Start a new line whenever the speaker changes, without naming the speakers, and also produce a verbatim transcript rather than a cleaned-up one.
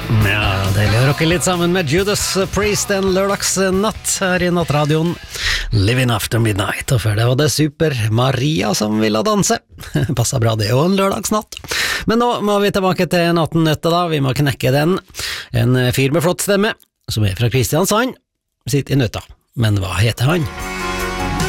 Ja, deilig å rocke litt sammen med Judas Priest en lørdagsnatt her i nattradioen Living After Midnight, og før det var det Super Maria som ville danse. Passet bra, det er jo en lørdagsnatt. Men nå må vi tilbake til nattennøtta da, vi må knekke den. En fyr med flott stemme, som er fra Kristiansand, sitter i nøtta. Men hva heter han?